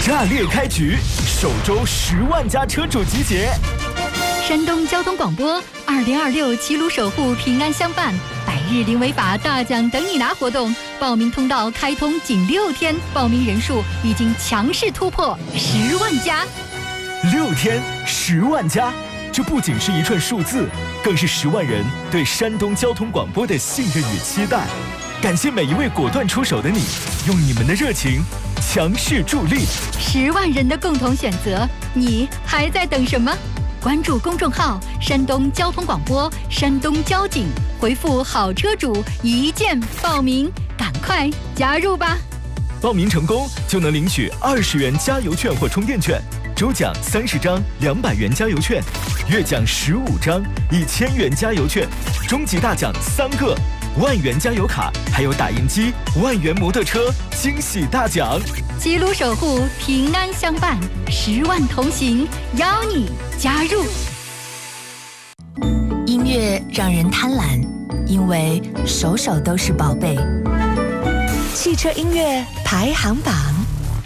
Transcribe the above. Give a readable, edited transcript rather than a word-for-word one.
炸裂开局，首周10万家车主集结。 山东交通广播2026齐鲁守护平安相伴100日零违法大奖等你拿活动，报名通道开通仅6天，报名人数已经强势突破10万家。 6天10万家，这不仅是一串数字，更是10万人对山东交通广播的信任与期待。感谢每一位果断出手的你，用你们的热情强势助力 10万人的共同选择，你还在等什么？关注公众号山东交通广播、山东交警，回复好车主一键报名，赶快加入吧！ 报名成功就能领取20元加油券或充电券，周奖30张200元加油券，月奖15张1000元加油券，终极大奖3个10000元加油卡，还有打印机、10000元摩托车惊喜大奖。 齐鲁守护平安相伴，10万同行，邀你加入。 音乐让人贪婪，因为首首都是宝贝。汽车音乐排行榜。